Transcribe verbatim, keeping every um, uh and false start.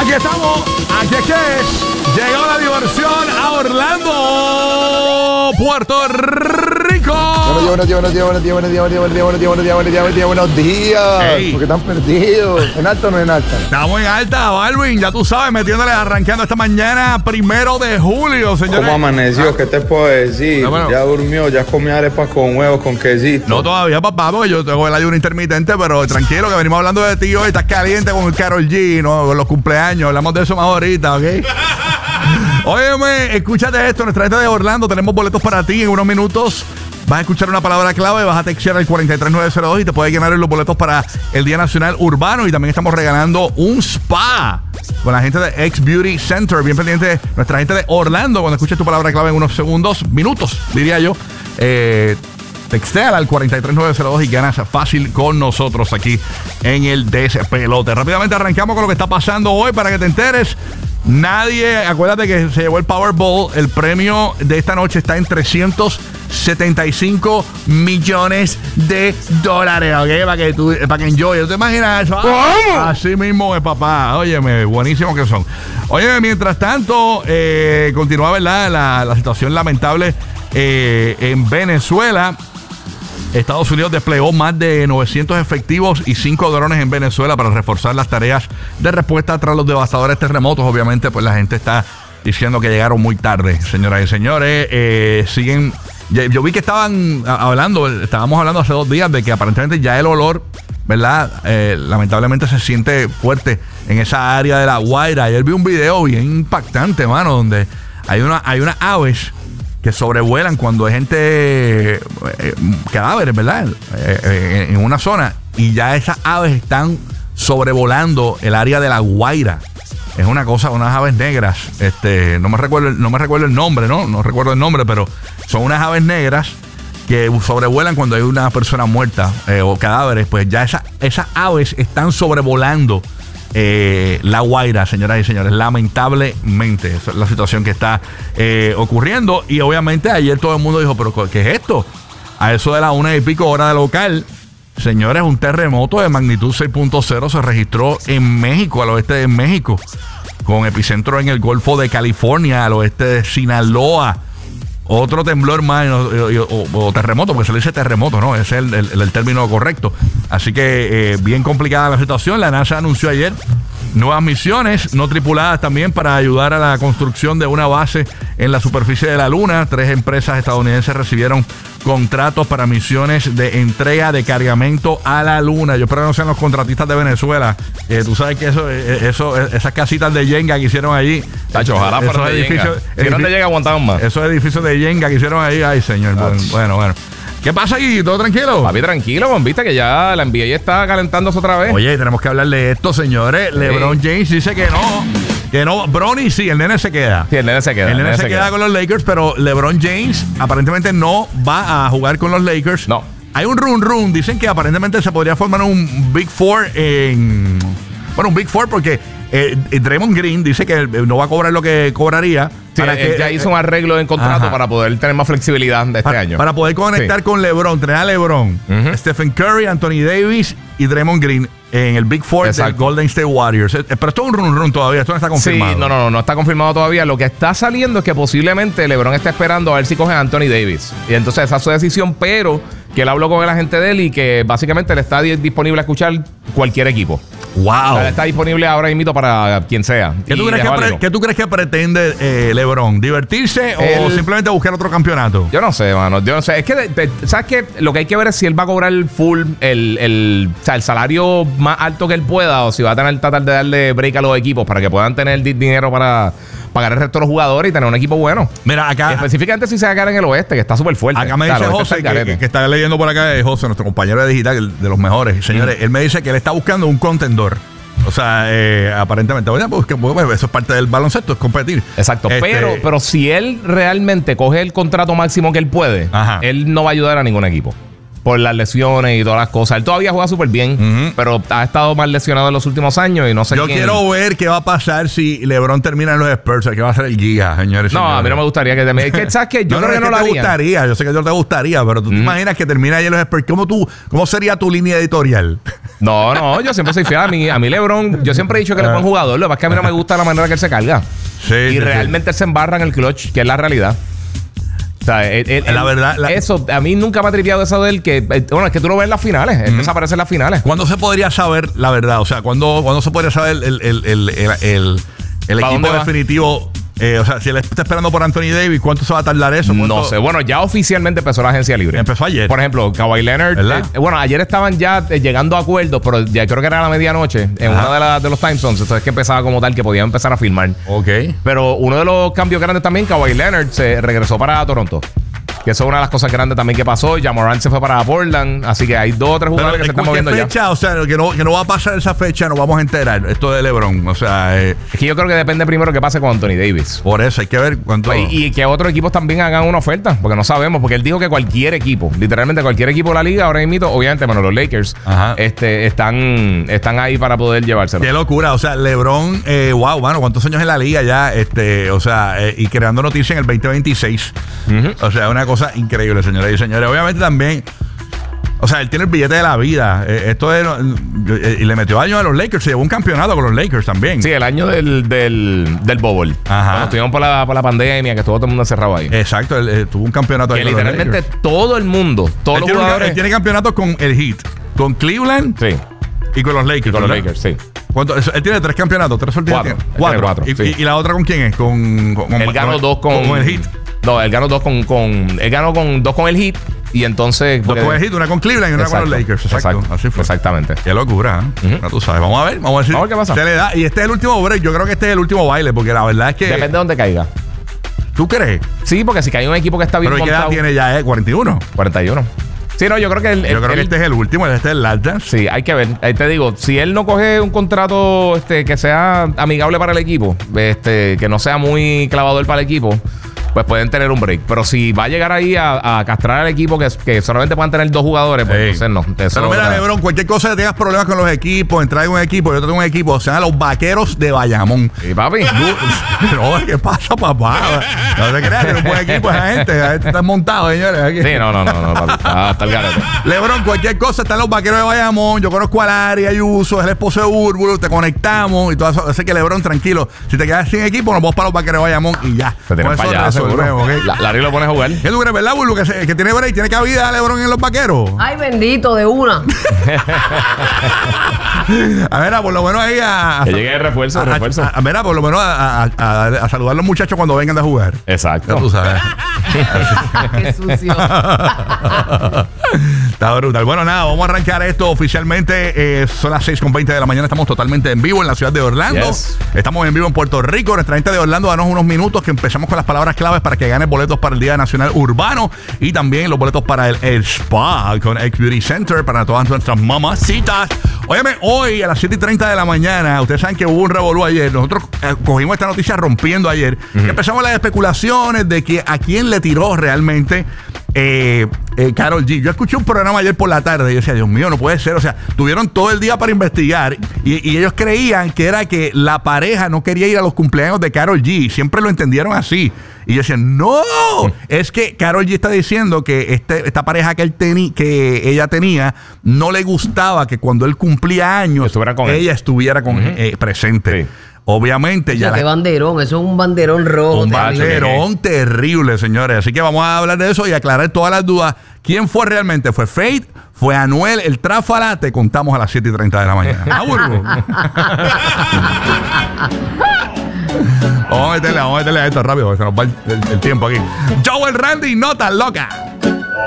Aquí estamos, aquí es que es. Llegó la diversión a Orlando, Puerto Rico. Buenos días, buenos días, buenos días, buenos días, buenos días, buenos días, buenos días, buenos días, buenos días, buenos días, buenos días. Ey. Porque están perdidos. ¿En alta o no en alta? Estamos en alta, Balvin, ya tú sabes, metiéndole, arrancando esta mañana, primero de julio, señores. ¿Cómo amaneció? ¿Qué te puedo decir? No, bueno. Ya durmió, ya comió arepas con huevos, con quesito. No todavía, papá, porque yo tengo el ayuno intermitente, pero tranquilo, que venimos hablando de ti hoy. Estás caliente con el Karol G, ¿no? Con los cumpleaños. Hablamos de eso más ahorita, ¿ok? Óyeme, escúchate esto. Nuestra gente de Orlando, tenemos boletos para ti en unos minutos. Vas a escuchar una palabra clave, vas a textear al cuatro tres nueve cero dos y te puedes ganar los boletos para el Día Nacional Urbano. Y también estamos regalando un spa con la gente de X Beauty Center. Bien pendiente, nuestra gente de Orlando. Cuando escuches tu palabra clave en unos segundos, minutos, diría yo, eh, textea al cuatro tres nueve cero dos y ganas fácil con nosotros aquí en el Despelote. Rápidamente arrancamos con lo que está pasando hoy para que te enteres. Nadie, acuérdate que se llevó el Powerball. El premio de esta noche está en trescientos setenta y cinco millones de dólares, ¿ok? Para que tú, para que enjoy. ¿Tú te imaginas eso? Ah, así mismo es, papá. Óyeme, buenísimo que son. Óyeme, mientras tanto, eh, continúa, ¿verdad? La, la situación lamentable eh, en Venezuela. Estados Unidos desplegó más de novecientos efectivos y cinco drones en Venezuela para reforzar las tareas de respuesta tras los devastadores terremotos. Obviamente, pues la gente está diciendo que llegaron muy tarde, señoras y señores. Eh, siguen. Yo vi que estaban hablando, estábamos hablando hace dos días de que aparentemente ya el olor, ¿verdad? Eh, lamentablemente se siente fuerte en esa área de La Guaira. Ayer vi un video bien impactante, mano, donde hay una, hay unas aves que sobrevuelan cuando hay gente, eh, cadáveres, ¿verdad? Eh, eh, en una zona, y ya esas aves están sobrevolando el área de La Guaira. Es una cosa, unas aves negras. Este, no me recuerdo, no me recuerdo el nombre, ¿no? No recuerdo el nombre, pero son unas aves negras que sobrevuelan cuando hay una persona muerta eh, o cadáveres. Pues ya esa, esas aves están sobrevolando Eh, La Guaira, señoras y señores. Lamentablemente, esa es la situación que está eh, ocurriendo. Y obviamente ayer todo el mundo dijo, ¿pero qué es esto? A eso de la una y pico hora de local, señores, un terremoto de magnitud seis punto cero se registró en México, al oeste de México, con epicentro en el Golfo de California, al oeste de Sinaloa. Otro temblor más, o, o, o terremoto, porque se le dice terremoto, ¿no? Ese es el, el, el término correcto. Así que eh, bien complicada la situación. La NASA anunció ayer nuevas misiones no tripuladas también para ayudar a la construcción de una base en la superficie de la Luna. Tres empresas estadounidenses recibieron contratos para misiones de entrega de cargamento a la Luna. Yo espero que no sean los contratistas de Venezuela. Eh, tú sabes que eso, eso, esas casitas de Jenga que hicieron allí. Tacho, ojalá fuera de Jenga. Si no te llega, aguantaban más. Esos edificios de Jenga que hicieron ahí. Ay, señor. Bueno, bueno, bueno. ¿Qué pasa aquí? ¿Todo tranquilo? Papi, tranquilo, viste que ya la N B A está calentándose otra vez. Oye, tenemos que hablar de esto, señores. Sí. LeBron James dice que no. Que no. Bronny sí, el nene se queda. Sí, el nene se queda. El nene, el nene se, se queda, queda con los Lakers, pero LeBron James aparentemente no va a jugar con los Lakers. No. Hay un run run. Dicen que aparentemente se podría formar un Big Four en... Bueno, un Big Four porque eh, Draymond Green dice que no va a cobrar lo que cobraría. Sí, para que, ya hizo un arreglo en contrato, ajá, para poder tener más flexibilidad de este para, año. Para poder conectar, sí, con LeBron, tener a LeBron, uh-huh, Stephen Curry, Anthony Davis y Draymond Green en el Big Four del Golden State Warriors. Pero esto es un run run todavía, esto no está confirmado. Sí, no, no, no, no está confirmado todavía. Lo que está saliendo es que posiblemente LeBron está esperando a ver si coge a Anthony Davis. Y entonces esa es su decisión, pero que él habló con el agente de él y que básicamente le está disponible a escuchar cualquier equipo. Wow. O sea, está disponible ahora mismo para quien sea. ¿Qué tú, crees que, pre- ¿qué tú crees que pretende eh, LeBron? ¿Divertirse el, o simplemente buscar otro campeonato? Yo no sé, mano. Yo no sé. Es que, de, de, ¿sabes qué? Lo que hay que ver es si él va a cobrar el full, el, el, o sea, el salario más alto que él pueda, o si va a tener tratar de darle break a los equipos para que puedan tener di- dinero para pagar el resto de los jugadores y tener un equipo bueno. Mira, acá... Y específicamente si se va a quedar en el oeste, que está súper fuerte. Acá me dice claro, José, que, que, que está leyendo por acá, es José, nuestro compañero de digital, de los mejores. Señores, mm. él me dice que él está buscando un contendor. O sea, eh, aparentemente, bueno, pues, pues, eso es parte del baloncesto, es competir. Exacto, este, pero, pero si él realmente coge el contrato máximo que él puede, ajá, él no va a ayudar a ningún equipo. por las lesiones y todas las cosas. Él todavía juega súper bien, Uh-huh. pero ha estado más lesionado en los últimos años y no sé Yo quién. quiero ver qué va a pasar si LeBron termina en los Spurs. Que va a ser el guía, señores. No, señores. a mí no me gustaría que termine. Es que, ¿sabes qué? Yo no, creo no, que no es lo te haría. gustaría. Yo sé que no te gustaría, pero tú te Mm. imaginas que termina ahí en los Spurs. ¿Cómo, tú, ¿Cómo sería tu línea editorial? No, no, yo siempre soy fiel a mí. A mí LeBron, yo siempre he dicho que él es buen jugador. Lo que pasa es que a mí no me gusta la manera que él se carga. Sí, y sí, realmente él se embarra en el clutch, que es la realidad. O sea, él- él- La él- verdad, la- eso, a mí nunca me ha tripeado eso de él, que, eh, bueno, es que tú lo ves en las finales. Él desaparece en las finales. ¿Cuándo se podría saber la verdad? O sea, ¿cuándo, ¿cuándo se podría saber el, el, el, el, el, el ¿Para equipo dónde va? definitivo? Eh, o sea, si él está esperando por Anthony Davis, ¿cuánto se va a tardar eso? ¿Cuánto- No sé. Bueno, ya oficialmente empezó la agencia libre. Empezó ayer. Por ejemplo, Kawhi Leonard. ¿Verdad? eh, bueno, ayer estaban ya eh, llegando a acuerdos, pero ya creo que era a la medianoche en Ajá. una de, las de los time zones. Entonces que empezaba como tal que podían empezar a filmar. Ok. Pero uno de los cambios grandes también, Kawhi Leonard se regresó para Toronto. Que eso es una de las cosas grandes también que pasó. Ja Morant se fue para Portland. Así que hay dos o tres Pero jugadores que se ¿en están qué moviendo ya. fecha? O sea, que no, que no va a pasar esa fecha, nos vamos a enterar. Esto de LeBron. O sea, eh, Es que yo creo que depende primero qué pase con Anthony Davis. por eso hay que ver cuánto. Y, y que otros equipos también hagan una oferta, porque no sabemos, porque él dijo que cualquier equipo, literalmente cualquier equipo de la liga, ahora mismo, obviamente, bueno, los Lakers, Ajá. este, están, están ahí para poder llevárselo. Qué locura, o sea, LeBron, eh, wow, mano, cuántos años en la liga ya, este, o sea, eh, y creando noticias en el veinte veintiséis. Ujú. O sea, una cosa increíble, señoras y señores. Obviamente también, o sea, él tiene el billete de la vida. Eh, esto es, eh, y le metió años a los Lakers, se llevó un campeonato con los Lakers también. Sí, el año del, del, del Bubble. Ajá. Cuando estuvimos por la, por la pandemia, que estuvo todo el mundo encerrado ahí. Exacto, él, eh, tuvo un campeonato que ahí con los literalmente Lakers. todo el mundo, todos Él los tiene, un- jugadores. él tiene campeonatos con el Heat, con Cleveland Sí, y con los Lakers. con los ¿verdad? Lakers, sí. ¿Cuánto? Él tiene tres campeonatos, tres sorteos. Cuatro. tiene. Él tiene cuatro, ¿Y, sí. y- y la otra con quién es? Con, con, Él ganó con- dos con, con el Heat. No, él ganó dos con, con. Él ganó con dos con el Heat. Y entonces. Dos porque- con el Heat, una con Cleveland y una Exacto, con los Lakers. Exacto. exacto, Así fue. Exactamente. Qué locura, ¿eh? Ujú. Ya tú sabes. Vamos a ver, vamos a ver si Vamos a ver qué pasa. se le da. Y este es el último break. Yo creo que este es el último baile, porque la verdad es que. Depende de dónde caiga. ¿Tú crees? Sí, porque si cae un equipo que está bien Pero ¿y qué edad montado. tiene ya, eh? cuarenta y uno. cuarenta y uno. Sí, no, yo creo que el, Yo el- creo que el- este es el último, este es el last dance. Sí, hay que ver. Ahí te digo, si él no coge un contrato este, que sea amigable para el equipo, este, que no sea muy clavador para el equipo, pues pueden tener un break. Pero si va a llegar ahí a, a castrar al equipo que, que solamente puedan tener dos jugadores, pues Ey. entonces no. Eso Pero mira, otra- LeBron, cualquier cosa que tengas problemas con los equipos, entrar en un equipo, yo tengo un equipo, sean los vaqueros de Bayamón. Sí, papi. No, ¿qué pasa, papá? No te creas, que un buen equipo esa gente. Esa gente está montado, señores. Aquí. Sí, no, no, no, no, papi. Ah, hasta el garete. LeBron, cualquier cosa, están los vaqueros de Bayamón. Yo conozco a Larry, a Ayuso, es el esposo de Úrbulo, te conectamos y todo eso. Así que LeBron, tranquilo. Si te quedas sin equipo, nos vamos para los vaqueros de Bayamón y ya. Se tiene Con eso para allá, seguro. resolvemos, ¿ok? La- Larry lo pone a jugar. ¿Qué tú crees, verdad, Burbu? Que, se- que tiene break, tiene cabida LeBron en los vaqueros. Ay, bendito, de una. A ver, por lo menos ahí a. a Que llegue el refuerzo, el a- refuerzo. a- a- mira, por lo menos a, a- a- a saludar a los muchachos cuando vengan de jugar. Ya Exacto. tú sabes. Qué sucio. Está brutal. Bueno, nada, vamos a arrancar esto oficialmente. Eh, son las seis con veinte de la mañana. Estamos totalmente en vivo en la ciudad de Orlando. Yes. Estamos en vivo en Puerto Rico. Nuestra gente de Orlando, danos unos minutos que empezamos con las palabras claves para que ganes boletos para el Día Nacional Urbano y también los boletos para el, el spa con X Beauty Center para todas nuestras mamacitas. Óyeme, hoy a las siete y treinta de la mañana, ustedes saben que hubo un revolú ayer. Nosotros eh, cogimos esta noticia rompiendo ayer. Y empezamos las especulaciones de que a quién le tiró realmente eh, eh, Karol G. Yo escuché un programa ayer por la tarde y yo decía, Dios mío, no puede ser. O sea, tuvieron todo el día para investigar y, y ellos creían que era que la pareja no quería ir a los cumpleaños de Karol G. Siempre lo entendieron así. Y yo decía, no, es que Karol G está diciendo que este, esta pareja que él teni, que ella tenía no le gustaba que cuando él cumplía años Estuviera con él. ella estuviera con, eh, presente. Sí. Obviamente O ya sea, la- qué banderón, eso es un banderón rojo. un terrible. banderón terrible, señores. Así que vamos a hablar de eso y aclarar todas las dudas. ¿Quién fue realmente? ¿Fue Faith? ¿Fue Anuel? ¿El Tráfala? Te contamos a las siete y treinta de la mañana. Ah, Burbu. Vamos a meterle, vamos a meterle a esto rápido, porque se nos va el, el- el tiempo aquí. Joel Randy, nota loca.